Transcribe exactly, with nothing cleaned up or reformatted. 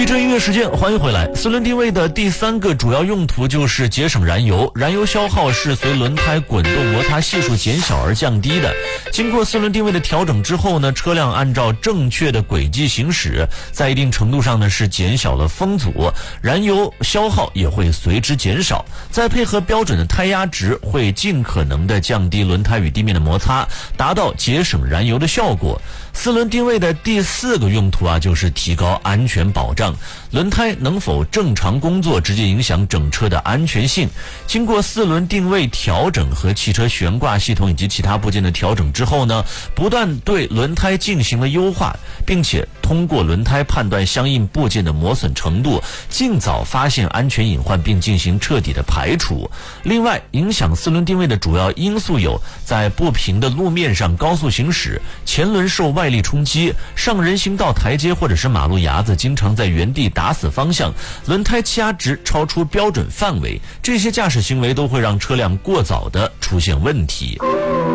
汽车音乐时间，欢迎回来。四轮定位的第三个主要用途就是节省燃油，燃油消耗是随轮胎滚动摩擦系数减小而降低的。经过四轮定位的调整之后呢，车辆按照正确的轨迹行驶，在一定程度上呢是减小了风阻，燃油消耗也会随之减少。再配合标准的胎压值，会尽可能的降低轮胎与地面的摩擦，达到节省燃油的效果。四轮定位的第四个用途啊，就是提高安全保障。轮胎能否正常工作，直接影响整车的安全性。经过四轮定位调整和汽车悬挂系统以及其他部件的调整之后呢，不断对轮胎进行了优化，并且通过轮胎判断相应部件的磨损程度，尽早发现安全隐患并进行彻底的排除。另外，影响四轮定位的主要因素有：在不平的路面上高速行驶，前轮受外力冲击，上人行道台阶或者是马路牙子经常在原地打死方向，轮胎气压值超出标准范围，这些驾驶行为都会让车辆过早的出现问题。